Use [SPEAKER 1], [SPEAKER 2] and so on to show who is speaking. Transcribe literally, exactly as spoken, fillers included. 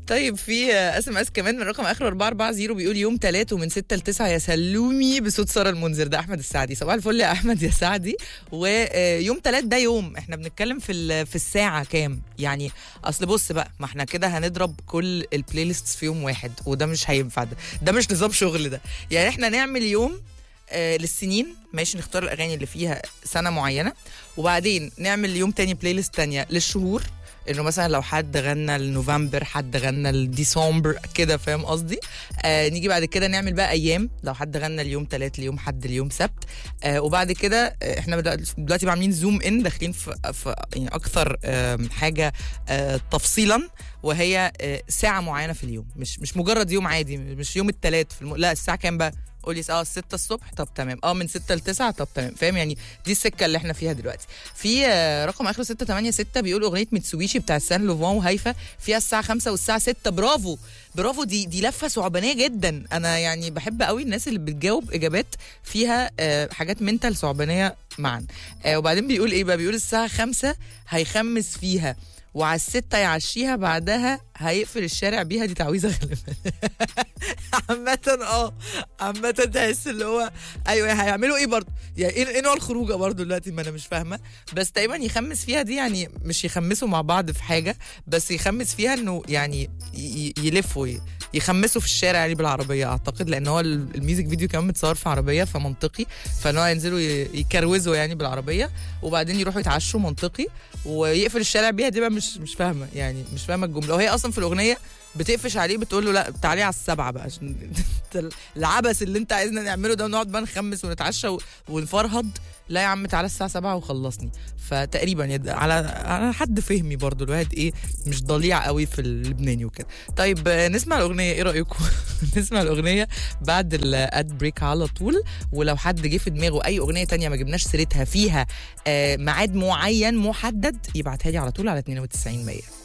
[SPEAKER 1] طيب في اس ام اس كمان من رقم اخره أربعة أربعة صفر بيقول يوم ثلاثة ومن ستة ل تسعة يا سلومي بصوت ساره المنذر. ده احمد السعدي. صباح الفل يا احمد يا سعدي. ويوم ثلاثة ده يوم احنا بنتكلم في في الساعه كام يعني. اصل بص بقى، ما احنا كده هنضرب كل البلاي ليست في يوم واحد وده مش هينفع. ده ده مش نظام شغل ده. يعني احنا نعمل يوم آه للسنين ماشي، نختار الاغاني اللي فيها سنه معينه، وبعدين نعمل يوم تاني بلاي ليست تانيه للشهور، انه مثلا لو حد غنى لنوفمبر، حد غنى لديسمبر كده، فاهم قصدي؟ آه نيجي بعد كده نعمل بقى ايام، لو حد غنى اليوم ثلاث، اليوم حد، اليوم سبت. آه وبعد كده آه احنا دلوقتي عاملين زوم ان، داخلين في, في يعني اكثر آه حاجه آه تفصيلا، وهي آه ساعه معينه في اليوم، مش مش مجرد يوم عادي، مش يوم الثلاث في الم... لا الساعه كام بقى؟ قولي اه ستة الصبح، طب تمام. اه من ستة ل تسعة، طب تمام. فاهم يعني؟ دي السكه اللي احنا فيها دلوقتي. في آه رقم اخره ستة ثمانية ستة بيقول اغنيه ميتسوبيشي بتاع سان لوفان وهيفا فيها الساعه خمسة والساعه ستة. برافو برافو. دي دي لفه ثعبانيه جدا. انا يعني بحب قوي الناس اللي بتجاوب اجابات فيها آه حاجات منتال ثعبانيه معا. آه وبعدين بيقول ايه بقى؟ بيقول الساعه خمسة هيخمس فيها، وعلى الستة يعشيها، بعدها هيقفل الشارع بيها. دي تعويذه غالبا. عامة اه عامة تحس اللي هو ايوه هيعملوا ايه برضه؟ يعني ايه نوع الخروجه برضه دلوقتي؟ ما انا مش فاهمه. بس تقريبا يخمس فيها دي يعني مش يخمسوا مع بعض في حاجه، بس يخمس فيها انه يعني يلفوا يخمسوا في الشارع يعني بالعربيه اعتقد، لان هو الميوزك فيديو كمان متصور في عربيه، فمنطقي فان هو ينزلوا يكروزوا يعني بالعربيه وبعدين يروحوا يتعشوا، منطقي. ويقفل الشارع بيها دي بقى مش مش فاهمه يعني، مش فاهمه الجمله. وهي اصلا في الاغنيه بتقفش عليه، بتقول له لا تعالي على السبعه بقى، عشان العبث اللي انت عايزنا نعمله ده ونقعد بقى نخمس ونتعشى ونفرهد. لا يا عم تعالى الساعه سبعة وخلصني. فتقريبا على على حد فهمي برضو الواحد ايه مش ضليع قوي في اللبناني وكده. طيب نسمع الاغنيه، ايه رايكم؟ نسمع الاغنيه بعد الاد بريك على طول. ولو حد جه في دماغه اي اغنيه تانية ما جبناش سيرتها فيها آه ميعاد معين محدد، يبعتها لي على طول على اتنين وتسعين مية.